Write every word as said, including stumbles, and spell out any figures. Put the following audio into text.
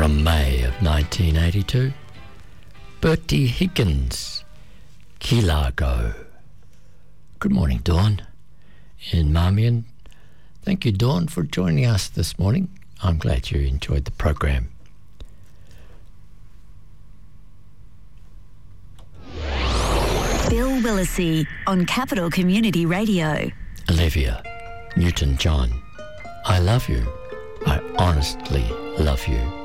from May of nineteen eighty-two. Bertie Higgins, Kilago. Good morning, Dawn in Marmion. Thank you, Dawn, for joining us this morning. I'm glad you enjoyed the program. Bill Willisey on Capital Community Radio. Olivia Newton-John, I love you. I honestly love you.